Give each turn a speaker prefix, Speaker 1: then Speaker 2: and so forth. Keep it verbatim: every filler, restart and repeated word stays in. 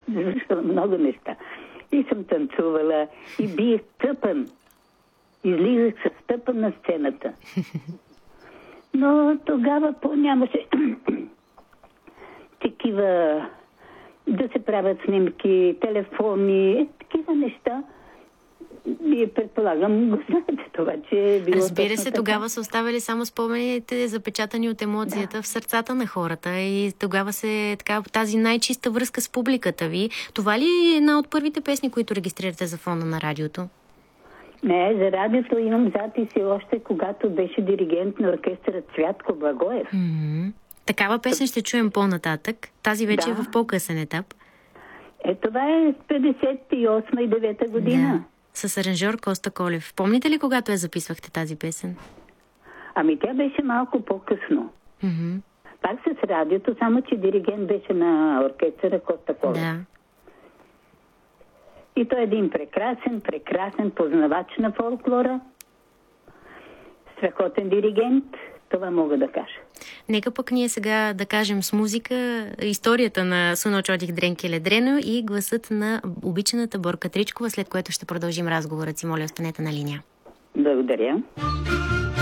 Speaker 1: извършвала много неща. И съм танцувала, и биех тъпан. Излизах с тъпан на сцената. Но тогава по нямаше такива да се правят снимки, телефони, такива неща. И предполагам, го знаете това, че е било.
Speaker 2: Разбира се,
Speaker 1: така.
Speaker 2: тогава са оставили само спомените, запечатани от емоцията да. в сърцата на хората. И тогава се така тази най-чиста връзка с публиката ви. Това ли е една от първите песни, които регистрирате за фона на радиото?
Speaker 1: Не, за радиото имам записи още, когато беше диригент на оркестъра Цвятко Благоев.
Speaker 2: Mm-hmm. Такава песен ще чуем по-нататък. Тази вече да. е в по-късен етап.
Speaker 1: Е, това е петдесет и осма и девета година.
Speaker 2: Да. С аранжьор Коста Колев. Помните ли, когато я записвахте тази песен?
Speaker 1: Ами тя беше малко по-късно.
Speaker 2: Mm-hmm.
Speaker 1: Пак с радиото, само че диригент беше на оркестъра Коста Колев.
Speaker 2: Да.
Speaker 1: И той е един прекрасен, прекрасен познавач на фолклора. Страхотен диригент. Това мога да кажа.
Speaker 2: Нека пък ние сега да кажем с музика историята на Суно Чодих Дренке Ледрено и гласът на обичаната Борка Тричкова, след което ще продължим разговорът си. Моля, останете на линия.
Speaker 1: Благодаря.